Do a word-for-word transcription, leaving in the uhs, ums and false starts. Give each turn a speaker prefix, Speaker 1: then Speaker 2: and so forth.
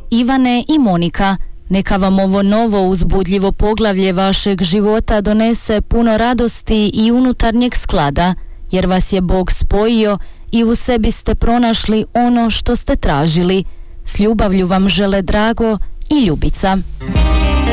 Speaker 1: Ivane i Monika. Neka vam ovo novo uzbudljivo poglavlje vašeg života donese puno radosti i unutarnjeg sklada, jer vas je Bog spojio i u sebi ste pronašli ono što ste tražili. S ljubavlju vam žele Drago i Ljubica.